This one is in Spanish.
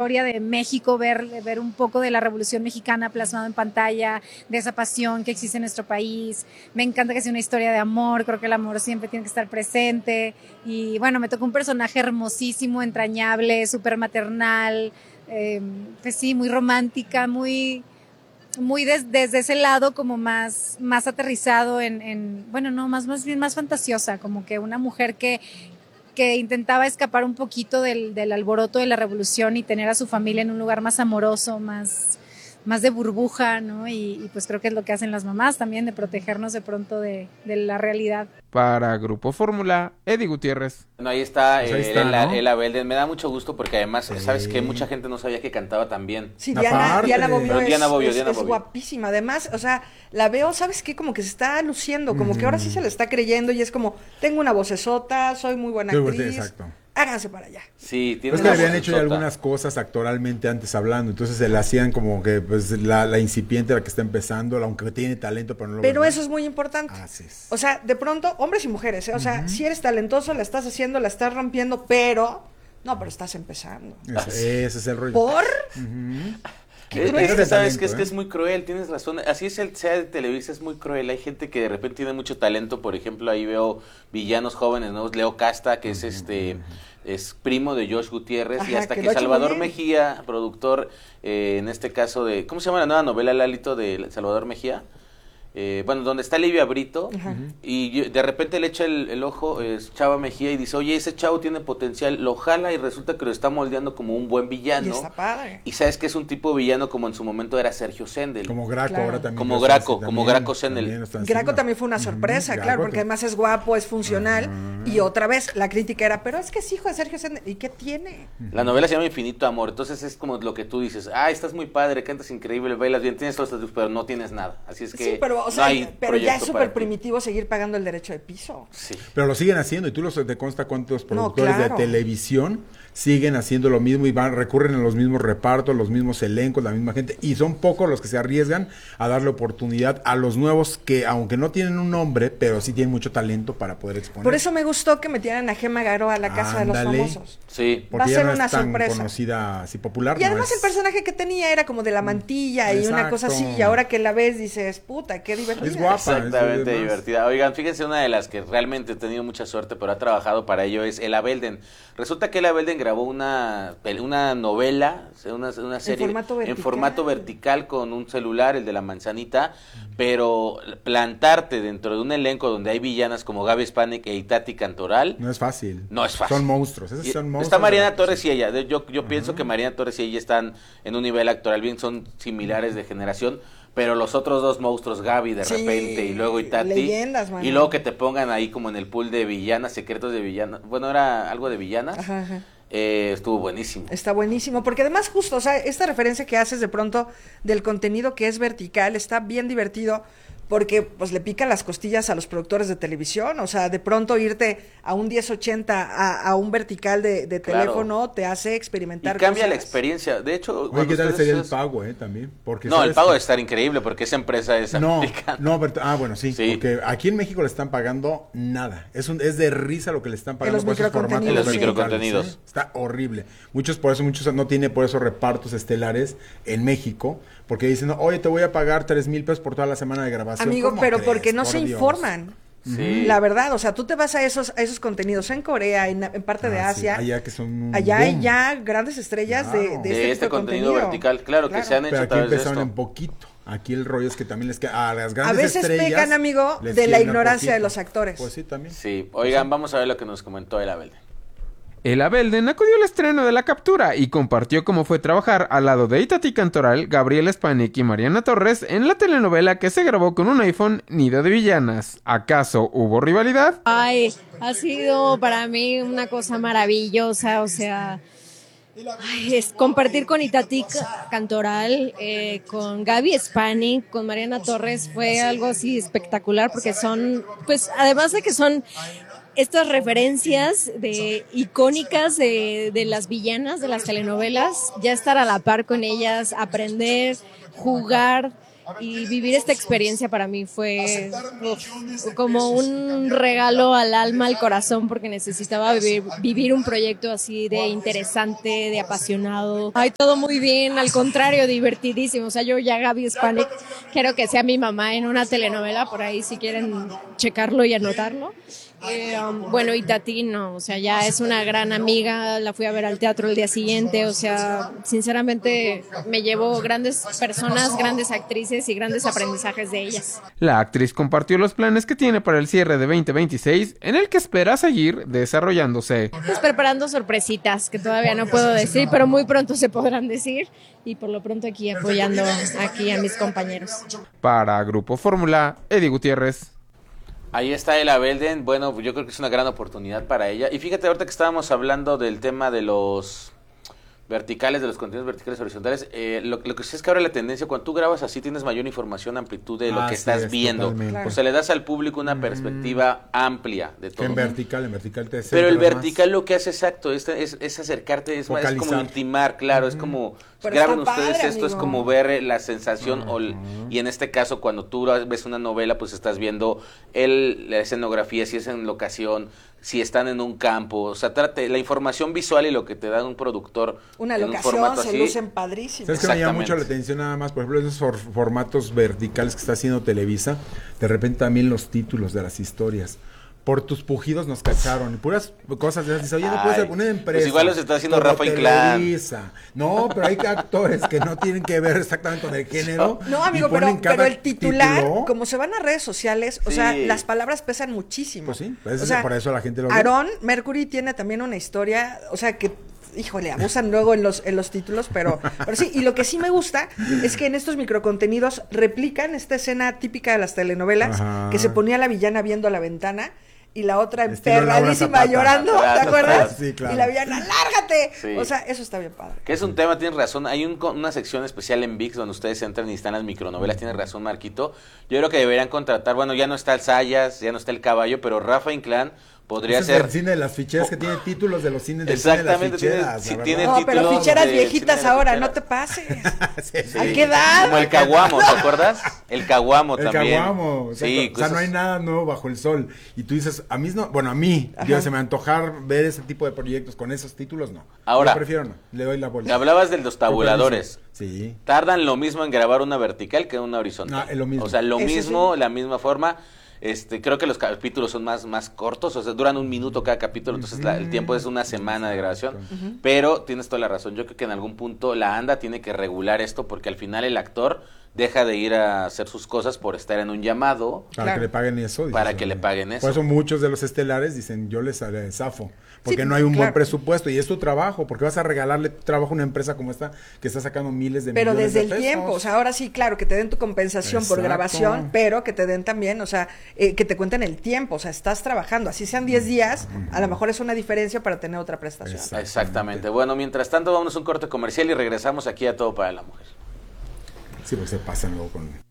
historia de México, ver un poco de la Revolución Mexicana plasmado en pantalla, de esa pasión que existe en nuestro país. Me encanta que sea una historia de amor, creo que el amor siempre tiene que estar presente. Y bueno, me tocó un personaje hermosísimo, entrañable, súper maternal, pues sí, muy romántica, muy desde ese lado como más aterrizado bueno, no, más bien más fantasiosa, como que una mujer que intentaba escapar un poquito del alboroto de la revolución y tener a su familia en un lugar más amoroso, más de burbuja, ¿no? Y pues creo que es lo que hacen las mamás también, de protegernos de pronto de la realidad. Para Grupo Fórmula, Eddie Gutiérrez. Bueno, ahí está, pues ahí está, ¿no? Ela Belden. Me da mucho gusto porque además, Sí. ¿sabes qué? Mucha gente no sabía que cantaba tan bien. Sí, Aparte. Diana Bobbio Diana es Bobbio. guapísima. Además, o sea, la veo, ¿sabes qué? Como que se está luciendo, como que ahora sí se le está creyendo y es como, tengo una vocesota, soy muy buena actriz. Exacto. Háganse para allá. Sí, tiene Pues que una le habían hecho ya vocesota. algunas cosas actoralmente antes hablando, entonces se le hacían como que pues la incipiente, la que está empezando, aunque tiene talento, pero no lo Pero ven. eso es muy importante. Así es. O sea, de pronto, hombres y mujeres, ¿eh? O sea, si eres talentoso, la estás haciendo, la estás rompiendo, pero estás empezando. Ese es el rollo. ¿Por? Es cruel. que sabes Talento, que es ¿eh? muy cruel, tienes razón. Así es sea de Televisa, es muy cruel. Hay gente que de repente tiene mucho talento. Por ejemplo, ahí veo villanos jóvenes nuevos. Leo Casta, que es es primo de Josh Gutiérrez. Ajá, y hasta que que lo ha hecho Salvador muy bien. Mejía, productor, en este caso de... ¿Cómo se llama la nueva novela, Lalito, de Salvador Mejía? Bueno, donde está Livia Brito, y de repente le echa el ojo Chava Mejía y dice, oye, ese chavo tiene potencial, lo jala y resulta que lo está moldeando como un buen villano. Y está padre. Y sabes que es un tipo de villano como en su momento era Sergio Sendel. Como Graco Claro. ahora también. Como lo está Graco, haciendo, como también, Graco Sendel. también lo está Graco haciendo. también fue una sorpresa, Graco claro, porque además es guapo, es funcional. Y otra vez, la crítica era, pero es que es hijo de Sergio Sendel. ¿Y qué tiene? La novela se llama Infinito Amor, entonces es como lo que tú dices, estás muy padre, cantas increíble, bailas bien, tienes todos los pero no tienes nada. Así es que Sí, pero, o no sea, hay pero ya es proyecto súper para ti. primitivo seguir pagando el derecho de piso. Sí. Pero lo siguen haciendo y te consta cuántos productores claro. de televisión siguen haciendo lo mismo y recurren a los mismos repartos, los mismos elencos, la misma gente, y son pocos los que se arriesgan a darle oportunidad a los nuevos que, aunque no tienen un nombre, pero sí tienen mucho talento para poder exponer. Por eso me gustó que metieran a Gemma Garo a la casa Ándale. de los famosos. Sí. Porque va a ya ser no una es tan sorpresa. conocida, así popular. Y además no el personaje que tenía era como de la mantilla y una cosa así, Exacto. y ahora que la ves dices, puta, qué divertida. Es guapa. Exactamente, es demás. divertida. Oigan, fíjense, una de las que realmente he tenido mucha suerte, pero ha trabajado para ello, es Ela Belden. Resulta que Ela Belden grabó una novela, una serie formato en formato vertical con un celular, el de la manzanita, pero plantarte dentro de un elenco donde hay villanas como Gaby Spanik e Itati Cantoral, No es fácil. no es fácil. Son monstruos. Esos son monstruos. Está Mariana Torres y ella. Yo pienso que Mariana Torres y ella están en un nivel actoral bien, son similares de generación, pero los otros dos monstruos, Gaby de Sí, repente y luego Itati, leyendas, mano. y luego que te pongan ahí como en el pool de villanas, secretos de villanas, bueno, era algo de villanas, Ajá. Estuvo buenísimo. Está buenísimo, porque además justo, o sea, esta referencia que haces de pronto del contenido que es vertical está bien divertido, porque pues le pican las costillas a los productores de televisión, o sea, de pronto irte a un 1080 a un vertical de Claro. teléfono te hace Y experimentar cambia la cosas. experiencia. De hecho, Oye, cuando ¿qué tal ustedes sería el es- pago, también? Porque No, el sabes pago que- debe estar increíble porque esa empresa es No, americana. bueno, sí, Sí. porque aquí en México le están pagando nada. Es de risa lo que le están pagando los por esos formatos microcontenidos, En los sí. verticales, microcontenidos. ¿eh? Está horrible. Muchos no tiene por eso repartos estelares en México, porque dicen, oye, te voy a pagar 3,000 pesos por toda la semana de grabación. Amigo, ¿Cómo pero crees? porque no Por se Dios. informan. Sí. La verdad, o sea, tú te vas a esos contenidos en Corea, en parte de Ah, sí, Asia. allá que son un Allá hay boom. ya grandes estrellas Claro. de De este tipo de contenido vertical, claro, que se han hecho Pero a aquí través de empezaron esto. en poquito. Aquí el rollo es que también a las A grandes veces estrellas pecan, amigo, les de la quieren dar ignorancia de poquito. los actores. Pues sí, también. Sí, oigan, vamos a ver lo que nos comentó Ela Belden. Ela Belden acudió al estreno de La Captura y compartió cómo fue trabajar al lado de Itati Cantoral, Gabriela Spanik y Mariana Torres en la telenovela que se grabó con un iPhone Nido de Villanas. ¿Acaso hubo rivalidad? Ay, ha sido para mí una cosa maravillosa, o sea, es compartir con Itati Cantoral, con Gaby Spanik, con Mariana Torres, fue algo así espectacular porque son, pues además de que son estas referencias icónicas de las villanas de las telenovelas, ya estar a la par con ellas, aprender, jugar, y vivir esta experiencia para mí fue como un regalo al alma, al corazón, porque necesitaba vivir un proyecto así de interesante, de apasionado. Ay, todo muy bien, al contrario, divertidísimo. O sea, yo ya Gaby Spanik quiero que sea mi mamá en una telenovela, por ahí si quieren checarlo y anotarlo. Bueno, y Tati no, o sea, ya es una gran amiga, la fui a ver al teatro el día siguiente, o sea, sinceramente me llevo grandes personas, grandes actrices y grandes aprendizajes de ellas. La actriz compartió los planes que tiene para el cierre de 2026, en el que espera seguir desarrollándose. Pues preparando sorpresitas que todavía no puedo decir, pero muy pronto se podrán decir, y por lo pronto aquí apoyando aquí a mis compañeros. Para Grupo Fórmula, Eddie Gutiérrez. Ahí está Ela Belden. Bueno, yo creo que es una gran oportunidad para ella. Y fíjate, ahorita que estábamos hablando del tema de los verticales, de los contenidos verticales horizontales, lo que sí es que ahora la tendencia, cuando tú grabas así, tienes mayor información, amplitud de lo que estás viendo. O sea, le das al público una perspectiva amplia de todo. En vertical te pero el centras vertical lo que hace exacto es acercarte, es como intimar, claro, es como... Pero graben está ustedes padre, esto, es amigo. como ver la sensación, y en este caso cuando tú ves una novela, pues estás viendo la escenografía, si es en locación, si están en un campo, o sea, la información visual y lo que te da un productor Una en un locación, formato se así. lucen padrísimos. ¿Sabes qué me llama Exactamente. mucho la atención nada más? Por ejemplo, esos formatos verticales que está haciendo Televisa, de repente también los títulos de las historias. Por tus pujidos nos cacharon. Y puras cosas de esas. Dice, oye, no puedes Ay, poner empresa. pues igual los está haciendo como Rafa Inclán. Televisa. No, pero hay actores que no tienen que ver exactamente con el género. No, amigo, y ponen pero cada el titular, título. como se van a redes sociales, o sea, Sí. las palabras pesan muchísimo. Pues sí, pues O sea, por eso la gente lo ve. Aaron Mercury tiene también una historia, o sea, que híjole, abusan luego en los títulos, pero sí, y lo que sí me gusta es que en estos microcontenidos replican esta escena típica de las telenovelas, Ajá. que se ponía la villana viendo a la ventana y la otra Estilo Laura emperradísima Zapata. llorando, Claro, ¿te acuerdas? sí, claro. Y la villana, ¡lárgate! Sí. O sea, eso está bien padre. Que es un tema, tienes razón. Hay una sección especial en VIX donde ustedes entran y están las micronovelas. Tienes razón, Marquito. Yo creo que deberían contratar, bueno, ya no está el Sayas, ya no está el Caballo, pero Rafa Inclán podría Ese es ser... el cine de las ficheras, que tiene títulos de los cines del cine de las Exactamente, tiene- ficheras. sí, la verdad. tiene No, pero títulos ficheras de viejitas cine de ahora, ficheras. no te pases. Sí, sí. ¿A qué edad? Como el Caguamo, ¿te acuerdas? El Caguamo El también. caguamo, Sí, exacto. O sea, no hay nada nuevo bajo el sol. Y tú dices, a mí no, bueno, a mí, Ajá. se me antojar ver ese tipo de proyectos con esos títulos, no. Ahora, yo prefiero no, le doy la bolsa. Hablabas de los tabuladores. Sí. Tardan lo mismo en grabar una vertical que una horizontal. No, es lo mismo. O sea, lo Eso mismo, sí. la misma forma. Creo que los capítulos son más cortos, o sea, duran un minuto cada capítulo, entonces el tiempo es una semana de grabación. Pero tienes toda la razón. Yo creo que en algún punto la ANDA tiene que regular esto, porque al final el actor deja de ir a hacer sus cosas por estar en un llamado. Para Claro. que le paguen eso. dices, Para que le paguen eso. Por eso muchos de los estelares dicen, yo les haré zafo. Porque Sí, no hay un buen claro. presupuesto. Y es tu trabajo. Porque vas a regalarle tu trabajo a una empresa como esta que está sacando miles de Pero millones desde de el pesos. tiempo, o sea, ahora sí, claro, que te den tu compensación por Exacto. grabación, pero que te den también, o sea, que te cuenten el tiempo, o sea, estás trabajando, así sean 10 días, a lo mejor es una diferencia para tener otra prestación. Exacto. Exactamente. Bueno, mientras tanto, vámonos a un corte comercial y regresamos aquí a Todo para la Mujer. Sí, porque se pasan luego con